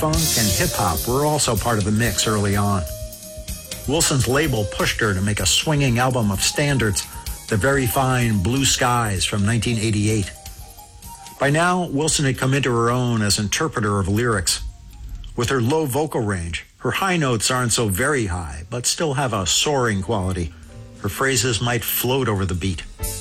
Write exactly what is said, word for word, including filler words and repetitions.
funk, and hip-hop were also part of the mix early on. Wilson's label pushed her to make a swinging album of standards, The Very Fine Blue Skies from nineteen eighty-eight. By now, Wilson had come into her own as interpreter of lyrics. With her low vocal range, her high notes aren't so very high, but still have a soaring quality. Her phrases might float over the beat.